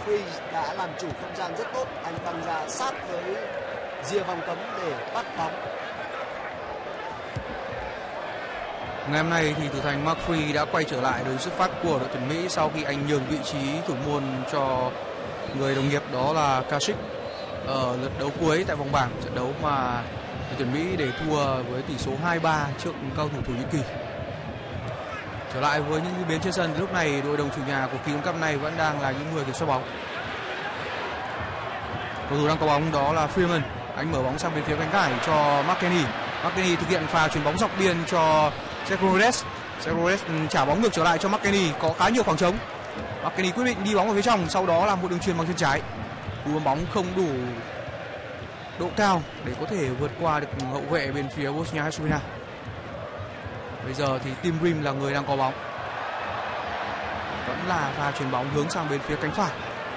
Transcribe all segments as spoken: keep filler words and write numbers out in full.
Freeze đã làm chủ không gian rất tốt, anh băng ra sát với rìa vòng cấm để bắt bóng. Ngày hôm nay thì thủ thành Mark Free đã quay trở lại đội xuất phát của đội tuyển Mỹ sau khi anh nhường vị trí thủ môn cho người đồng nghiệp đó là Kasich ở lượt đấu cuối tại vòng bảng, trận đấu mà đội tuyển Mỹ để thua với tỷ số hai ba trước cao thủ Thổ Nhĩ Kỳ. Trở lại với những diễn biến trên sân, lúc này đội đồng chủ nhà của kỳ World Cup này vẫn đang là những người kiểm soát bóng. Cầu thủ đang có bóng đó là Freeman, anh mở bóng sang bên phía cánh phải cho McKennie. McKennie thực hiện pha chuyền bóng dọc biên cho Sergio Sergio trả bóng ngược trở lại cho McKennie, có khá nhiều khoảng trống. McKennie quyết định đi bóng ở phía trong, sau đó là một đường chuyền bằng chân trái. Cú bóng không đủ độ cao để có thể vượt qua được hậu vệ bên phía Bosnia Herzegovina. Bây giờ thì Tim Rim là người đang có bóng. Vẫn là pha chuyền bóng hướng sang bên phía cánh phải.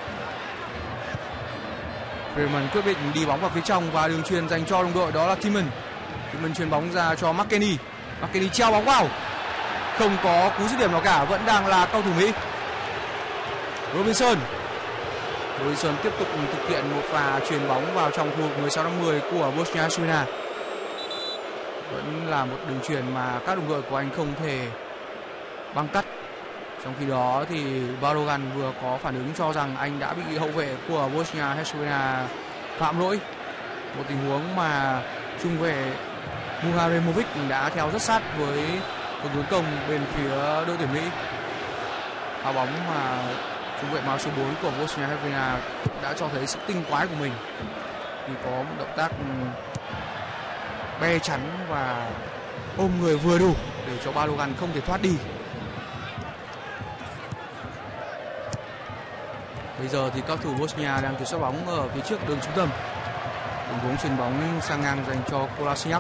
Freeman quyết định đi bóng vào phía trong và đường chuyền dành cho đồng đội đó là Timon. Timon chuyền bóng ra cho McKennie. McKennie treo bóng vào. Không có cú dứt điểm nào cả, vẫn đang là cao thủ Mỹ. Robinson. Robinson tiếp tục thực hiện một pha chuyền bóng vào trong khu vực mười sáu năm mươi của Bosnia Herzegovina. Vẫn là một đường chuyền mà các đồng đội của anh không thể băng cắt. Trong khi đó thì Balogan vừa có phản ứng cho rằng anh đã bị hậu vệ của Bosnia Herzegovina phạm lỗi. Một tình huống mà trung vệ Muharemovic đã theo rất sát với cuộc tấn công bên phía đội tuyển Mỹ. Pha bóng mà trung vệ áo số bốn của Bosnia Herzegovina đã cho thấy sự tinh quái của mình khi có một động tác be chắn và ôm người vừa đủ để cho Balogan không thể thoát đi. Bây giờ thì các thủ Bosnia đang kiểm soát bóng ở phía trước đường trung tâm. Tình huống chuyền bóng sang ngang dành cho Kolasinac.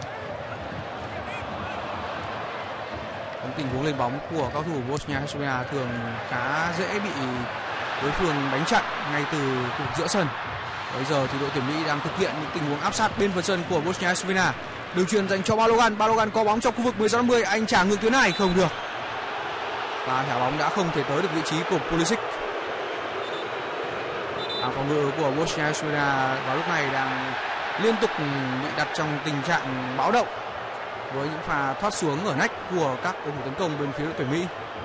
Tình huống lên bóng của các thủ Bosnia Herzegovina thường khá dễ bị đối phương đánh chặn ngay từ khu vực giữa sân. Bây giờ thì đội tuyển Mỹ đang thực hiện những tình huống áp sát bên phần sân của Bosnia Herzegovina. Đường chuyền dành cho Balogan. Balogan có bóng trong khu vực mười sáu năm mươi, anh trả ngược tuyến này không được. Và thả bóng đã không thể tới được vị trí của Pulisic. Hàng phòng ngự của Bosnia Herzegovina vào lúc này đang liên tục bị đặt trong tình trạng báo động với những pha thoát xuống ở nách của các cầu thủ tấn công bên phía đội tuyển Mỹ.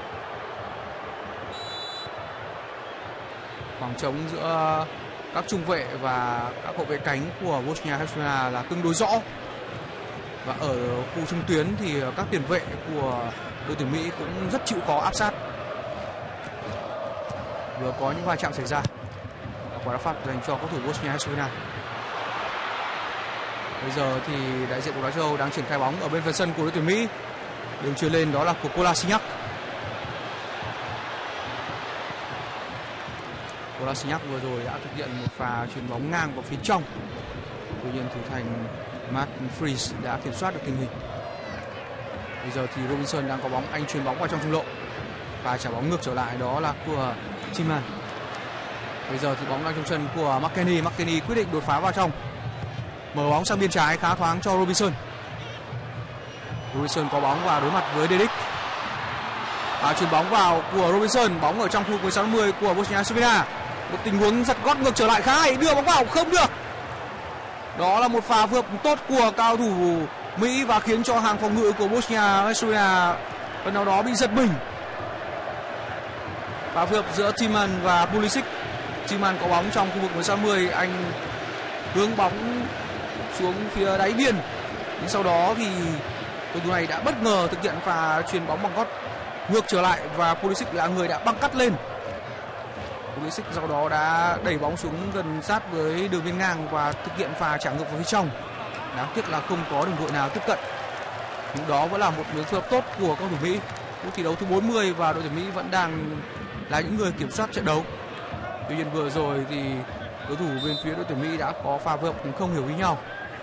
Khoảng trống giữa các trung vệ và các hậu vệ cánh của Bosnia Herzegovina là tương đối rõ. Và ở khu trung tuyến thì các tiền vệ của đội tuyển Mỹ cũng rất chịu khó áp sát. Vừa có những va chạm xảy ra. Quả đá phạt dành cho các thủ Bosnia Herzegovina. Bây giờ thì đại diện của Đá châu Âu đang triển khai bóng ở bên phần sân của đội tuyển Mỹ. Đường chuyền lên đó là của Kolasinac. Kolasinac vừa rồi đã thực hiện một pha chuyền bóng ngang vào phía trong. Tuy nhiên thủ thành Mark Freeze đã kiểm soát được tình hình. Bây giờ thì Robinson đang có bóng, anh chuyền bóng vào trong trung lộ và trả bóng ngược trở lại đó là của Timman. Bây giờ thì bóng đang trong chân của McKennie. McKennie quyết định đột phá vào trong, mở bóng sang biên trái khá thoáng cho Robinson. Robinson có bóng và đối mặt với Dedic. À, chuyền bóng vào của Robinson, bóng ở trong khu mười sáu mươi của Bosnia Herzegovina. Một tình huống giật gót ngược trở lại khá hay, đưa bóng vào không được. Đó là một pha phối hợp tốt của cao thủ Mỹ và khiến cho hàng phòng ngự của Bosnia Herzegovina phần nào đó bị giật mình. Pha phối hợp giữa Timman và Pulisic. Timman có bóng trong khu vực mười sáu mươi, anh hướng bóng xuống phía đáy biên. Nhưng sau đó thì cầu thủ này đã bất ngờ thực hiện pha chuyền bóng bằng gót ngược trở lại và Pulisic là người đã băng cắt lên. Pulisic sau đó đã đẩy bóng xuống gần sát với đường biên ngang và thực hiện pha trả ngược vào phía trong. Đáng tiếc là không có đồng đội nào tiếp cận. Nhưng đó vẫn là một miếng phối hợp tốt của các thủ Mỹ. Phút thi đấu thứ bốn mươi và đội tuyển Mỹ vẫn đang là những người kiểm soát trận đấu. Tuy nhiên vừa rồi thì cầu thủ bên phía đội tuyển Mỹ đã có pha phối hợp không hiểu ý nhau.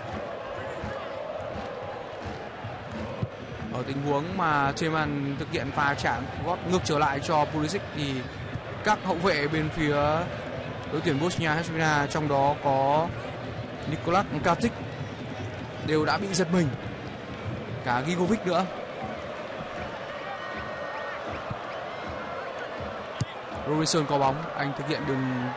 Ở tình huống mà Treman thực hiện pha trả gót ngược trở lại cho Pulisic thì các hậu vệ bên phía đội tuyển Bosnia Herzegovina, trong đó có Nicolas Katic, đều đã bị giật mình. Cả Gigovic nữa. Robinson có bóng, anh thực hiện đường